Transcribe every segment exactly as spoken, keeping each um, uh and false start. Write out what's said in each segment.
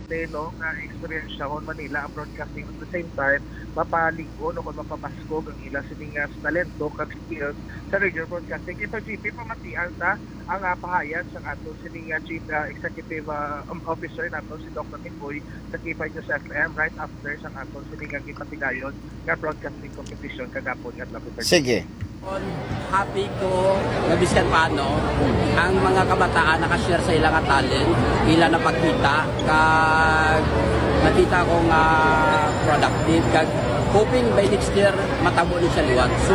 importante no nga experience sa Manila ang broadcasting at the same time mapaligo no kung mapapasko ang ila sining nga talento kag skills sa radio broadcasting. Ito G P pamatian ta ang uh, pahayag sa ato sining uh, Chief uh, Executive uh, Officer nato si Doctor Mikoy sa K five News F M right after sa ato sining nga gipatigayon nga broadcasting competition kagapon at Labutan. Sige. Happy ko na biskan paano ang mga kabataan nakashare sa ilang talent ila napakita kag nakita ko nga productive kag hoping by next year matabo ni siya liwat. So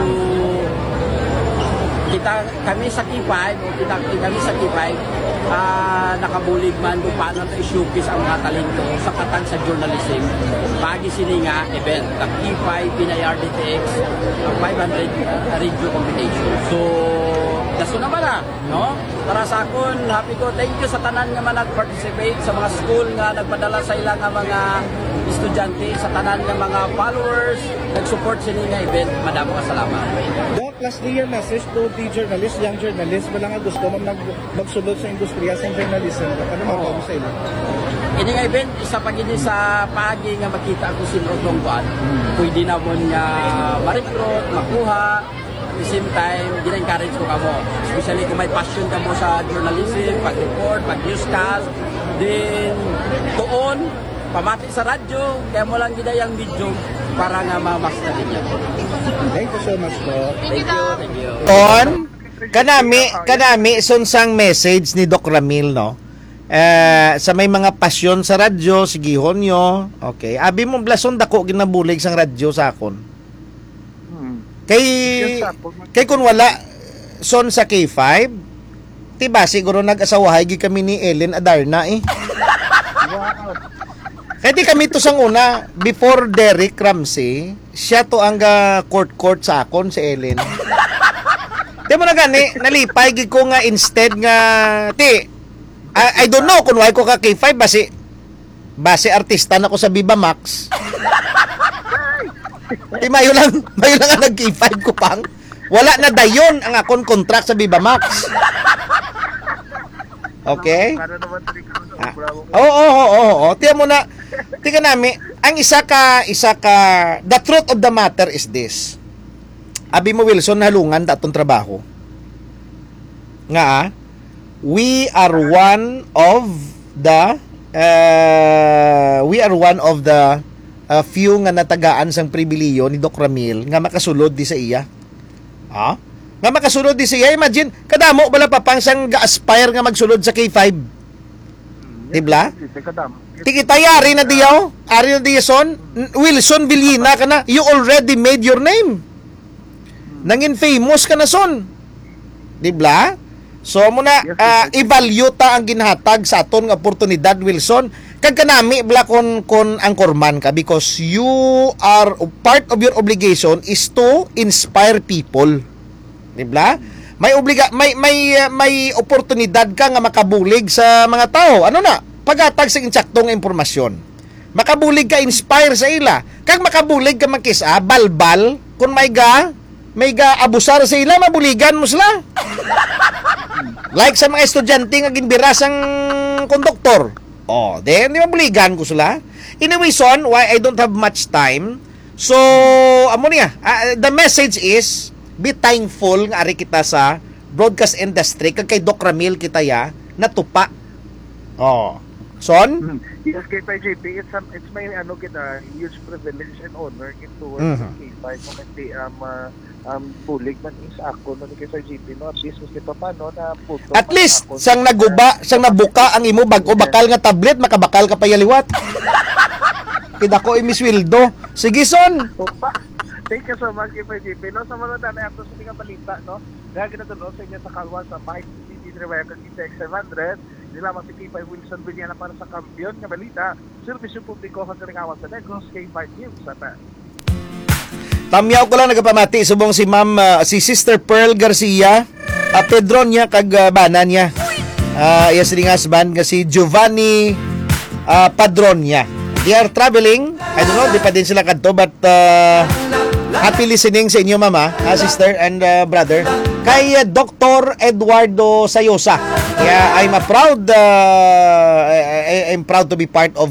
kita kami sa K five o kita kami sa K five uh, nakabulig man kung paano na i-showcase ang mga talento sa katang sa journalism pagi sini nga event ng K five Pinay R D T X ang five hundred uh, radio competition. So daso na ba no? Para sa akon, happy ko, thank you sa tanan nga man nag-participate sa mga school nga nagpadala sa ilang nga mga estudyante, sa tanan nga mga followers nag-support sini nga event. Madamo ka salamat. Doc, lastly your message to the journalists, young journalists, wala nga gusto mo mag magsulod sa industriya sa journalism. Ano mga oh. sa ilo? Ini nga event, isa pa gini sa pagi nga makita ako si Rotong Buwan. Hmm. Pwede na mo nga ma-recruit, makuha. At the same time, gina-encourage ko kamo. Especially kung may passion ka mo sa journalism, pag-report, pag-newscast, then tuon, pamati sa radyo, kaya mo lang gina yung video para nga ma-master niya. Thank you so much, Doc. Thank you, thank you. On, kanami, kanami, sunsang message ni Doc Ramil, no? Uh, sa may mga pasyon sa radyo, sigihon nyo, okay. Abi mo, blason dako ginabulig sang radyo sa akon. Kay kay kun wala son sa K five, tiba siguro nag-asawahay gi kami ni Ellen Adarna eh. Wow. Kaya di kami to sang una before Derek Ramsey, siya to ang uh, court court sa akon si Ellen. Di mo na gani nalipay gi ko nga instead nga ti I, I don't know kung why ko ka K five basi basi artista na ko sa Viva Max. Di mayo lang, mayo lang ang nag-K five ko pang. Wala na dayon ang akong contract sa Viva Max. Okay? Oo, oo, oo, oo. Tiyan mo na, tika nami, ang isa ka, isa ka, the truth of the matter is this. Abi mo Wilson, halungan datong trabaho. Nga ah, we are one of the, uh, we are one of the, Uh, few nga natagaan sang pribiliyo ni Doc Ramil nga makasulod di sa iya. Ha? Nga makasulod di sa iya. Imagine, kadamo bala papang sang ga-aspire nga magsulod sa K five. Dibla? Tikitayari na diyaw. Ari na diyason. Wilson Villina ka na. You already made your name. Nangin famous ka na son. Dibla? So muna uh, evaluate ta ang ginhatag sa aton nga oportunidad Wilson. Kag kanami bla kon kon angkorman ka because you are part of your obligation is to inspire people. Di ba? May obliga may may uh, may oportunidad ka nga makabulig sa mga tao. Ano na? Paghatag sa insaktong impormasyon. Makabulig ka inspire sa ila. Kag makabulig ka makisa balbal kun may ga may ga abusar sa ila mabuligan mo sila. Like sa mga estudyante nga ginbira sang konduktor. Oh, then di mabuligan ko sila. Anyway, son, why I don't have much time. So, amo niya. Uh, the message is be thankful nga ari kita sa broadcast industry kag kay Doc Ramil kita ya natupa. Oh. Son? Yes, K five J P, it's um, it's my ano kita huge privilege and honor ito mm-hmm. K five mo kasi um uh, um bulig man is ako no ni K five J P no at least mas kita pa no na puto. At least sang naguba, sang nabuka ang imo bag-o bakal nga tablet makabakal ka pa yaliwat. Kita ko imisweldo. Sige son. Thank you so much K five J P no sa mga dami ato sa mga balita no. Dahil kinatulo sa inyo sa Kalwan sa Mike T V Revaya kag T X seven hundred. Nila si K five Wilson Villana para sa kampiyon nga balita. Serbisyo publiko sa Karingawan sa Negros, K five News sa ta. Tamyaw ko lang nagapamati subong si Ma'am uh, si Sister Pearl Garcia, uh, Pedronia kag uh, bana niya. Ah, uh, yes ring husband nga si Giovanni uh, Padronia. They are traveling. I don't know, di pa din sila kadto but uh, happy listening sa inyo mama, uh, sister and uh, brother. Kay uh, Doctor Eduardo Sayosa. Yeah, I'm a proud uh, I, I'm proud to be part of